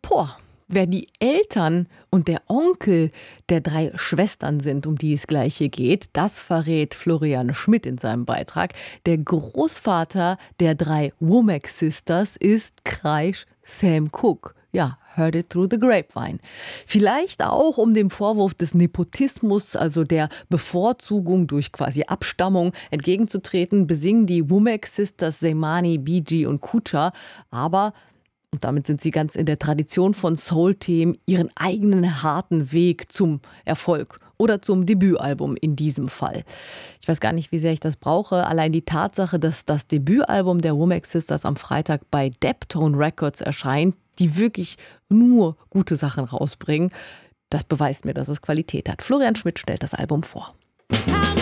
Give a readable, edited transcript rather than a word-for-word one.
Boah, wer die Eltern und der Onkel der 3 Schwestern sind, um die es gleich hier geht, das verrät Florian Schmidt in seinem Beitrag. Der Großvater der 3 Womack Sisters ist Kreisch Sam Cooke. Ja, heard it through the grapevine. Vielleicht auch, um dem Vorwurf des Nepotismus, also der Bevorzugung durch quasi Abstammung, entgegenzutreten, besingen die Womack Sisters Seimani, Bee und Kucha. Aber, und damit sind sie ganz in der Tradition von Soul-Themen, ihren eigenen harten Weg zum Erfolg oder zum Debütalbum in diesem Fall. Ich weiß gar nicht, wie sehr ich das brauche. Allein die Tatsache, dass das Debütalbum der Womack Sisters am Freitag bei Deptone Records erscheint, die wirklich nur gute Sachen rausbringen, das beweist mir, dass es Qualität hat. Florian Schmidt stellt das Album vor.